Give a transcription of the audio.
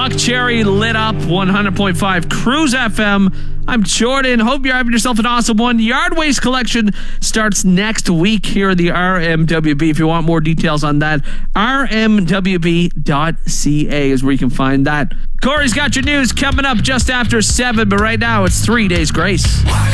Buck Cherry lit up 100.5 Cruise FM. I'm Jordan. Hope you're having yourself an awesome one. Yard Waste collection starts next week here at the RMWB. If you want more details on that, rmwb.ca is where you can find that. Corey's got your news coming up just after 7, but right now it's 3 Days Grace.